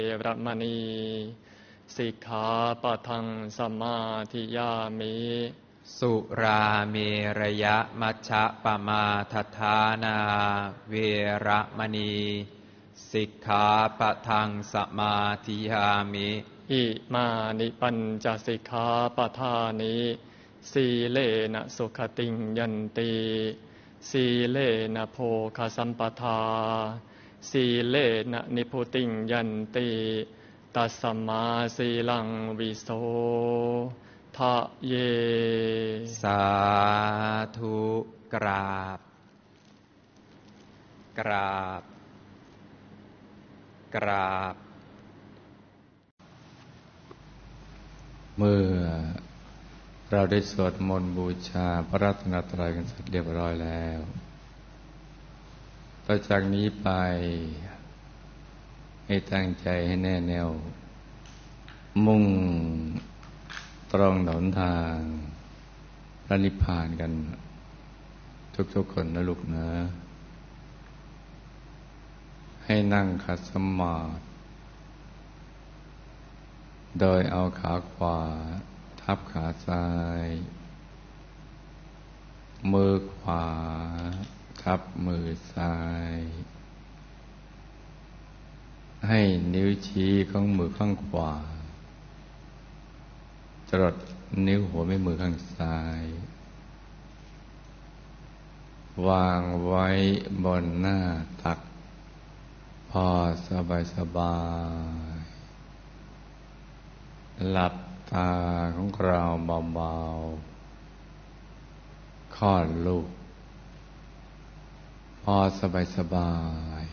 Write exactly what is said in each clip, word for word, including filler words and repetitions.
รมณีสิกขาปะทังสมาธิยามิสุราเมรยะมัชฌะปมาทัฏฐานาเวระมณีสิกขาปะทังสมาธิยามิอิมานิปัญจสิกขาปทานิสีเลนะสุขติงยันติสีเลนะโภคสัมปทาสีเลนะนิพุติงยันติตัสสมาสีลังวิโสทะเยสาธุกราบกราบกราบเมื่อเราได้สวดมนต์บูชาพระรัตนตรัยกันเสร็จเรียบร้อยแล้วต่อจากนี้ไปให้ตั้งใจให้แน่แน่วมุ่งตรงหนทางพระนิพพานกันทุกๆคนนะลูกนะให้นั่งขัดสมาธิโดยเอาขาขวาทับขาซ้ายมือขวาทับมือซ้ายให้นิ้วชี้ของมือข้างขวาจรดนิ้วหัวแม่มือข้างซ้ายวางไว้บนหน้าตักพอสบายสบายหลับตาของเราเบาๆคลอดลูกพอสบายสบาย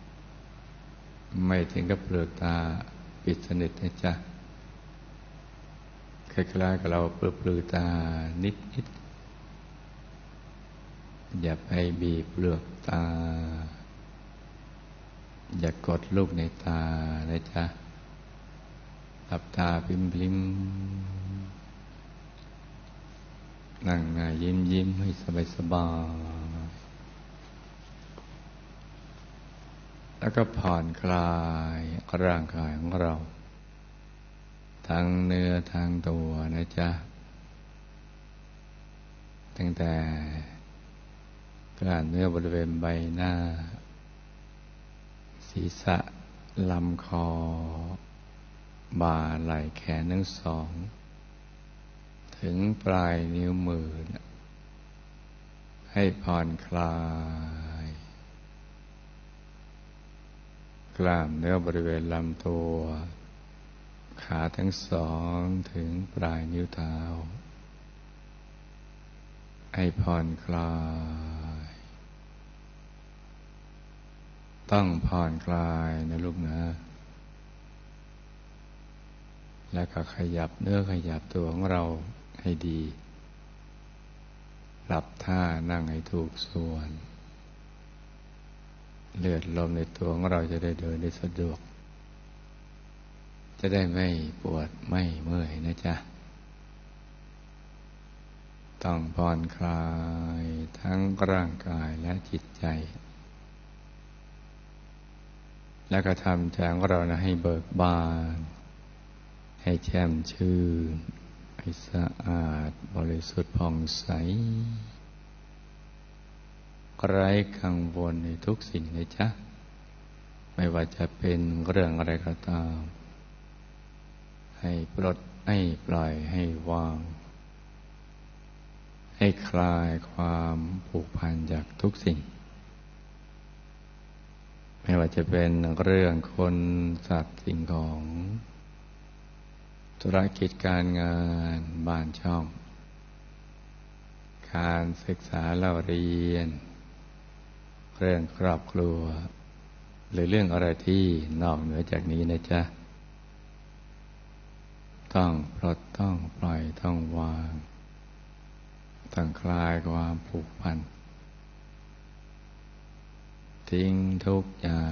ไม่ถึงกับเปลือกตาปิดสนิทนะจ๊ะคล้ายๆกับเราเปลือกเปลือกตานิดๆอย่าไปบีบเปลือกตาอย่ากดลูกในตานะจ๊ะหลับตาพริมๆนั่งหน้ายิ้มๆให้สบายๆแล้วก็ผ่อนคลายร่างกายของเราทั้งเนื้อทั้งตัวนะจ๊ะตั้งแต่กล้ามเนื้อบริเวณใบหน้าศีรษะลำคอบ่าไหล่แขนทั้งสองถึงปลายนิ้วมือนะให้ผ่อนคลายกล้ามเนื้อบริเวณลำตัวขาทั้งสองถึงปลายนิ้วเท้าให้ผ่อนคลายต้องผ่อนคลายนะลูกนะแล้วก็ขยับเนื้อขยับตัวของเราให้ดีปรับท่านั่งให้ถูกส่วนเลือดลมในตัวของเราจะได้เดินได้สะดวกจะได้ไม่ปวดไม่เมื่อยนะจ๊ะต้องผ่อนคลายทั้งร่างกายและจิตใจแล้วก็ทำใจของเรานะให้เบิกบานให้แช่มชื่นให้สะอาดบริสุทธิ์ผ่องใสไร้กังวลในทุกสิ่งเลยจ๊ะไม่ว่าจะเป็นเรื่องอะไรก็ตามให้ปลดให้ปล่อยให้วางให้คลายความผูกพันจากทุกสิ่งไม่ว่าจะเป็นเรื่องคนสัตว์สิ่งของธุรกิจการงานบ้านช่องการศึกษาเล่าเรียนเรื่องครอบครัวหรือเรื่องอะไรที่นอกเหนือจากนี้นะจ๊ะต้องปลดต้องปล่อยต้องวางต้องคลายความผูกพันทิ้งทุกอย่าง